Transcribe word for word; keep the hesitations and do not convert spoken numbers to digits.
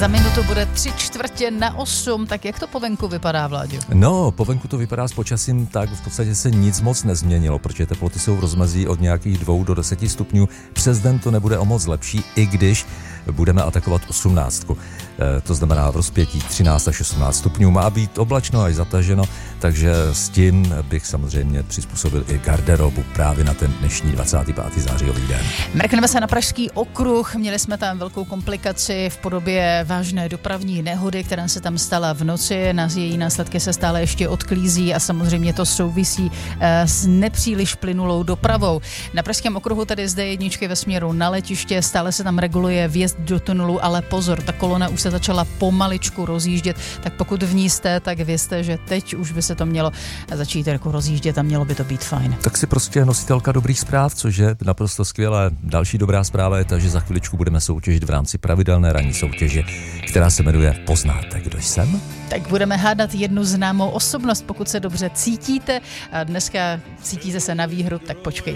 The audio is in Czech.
Za minutu bude tři čtvrtě na osm, tak jak to po venku vypadá, Vláďo? No, po venku to vypadá s počasím tak, v podstatě se nic moc nezměnilo, protože teploty jsou v rozmezí od nějakých dvou do deseti stupňů. Přes den to nebude o moc lepší, i když budeme atakovat osmnáctku. E, to znamená v rozpětí třináct až osmnáct stupňů. Má být oblačno až zataženo, takže s tím bych samozřejmě přizpůsobil i garderobu právě na ten dnešní dvacátý pátý zářijový den. Mrkneme se na Pražský okruh. Měli jsme tam velkou komplikaci v podobě vážné dopravní nehody, která se tam stala v noci. Na její následky se stále ještě odklízí a samozřejmě to souvisí s nepříliš plynulou dopravou. Na Pražském okruhu tedy zde jedničky ve směru na letiště, stále se tam reguluje vjezd do tunelu, ale pozor, ta kolona už se začala pomaličku rozjíždět, tak pokud v ní jste, tak vězte, že teď už by se to mělo začít jako rozjíždět a mělo by to být fajn. Tak si prostě nositelka dobrých zpráv, což je naprosto skvělé. Další dobrá zpráva je ta, že za chviličku budeme soutěžit v rámci pravidelné ranní soutěže, která se jmenuje Poznáte, kdo jsem? Tak budeme hádat jednu známou osobnost, pokud se dobře cítíte a dneska cítíte se na výhru, tak počkejte.